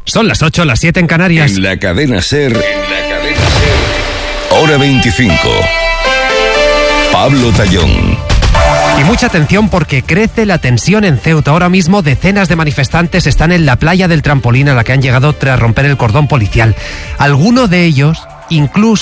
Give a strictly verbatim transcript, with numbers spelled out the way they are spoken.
Son las ocho, las siete en Canarias. En la cadena SER, en la cadena SER, hora veinticinco. Pablo Tallón. Y mucha atención porque crece la tensión en Ceuta. Ahora mismo decenas de manifestantes están en la playa del Trampolín a la que han llegado tras romper el cordón policial. Algunos de ellos incluso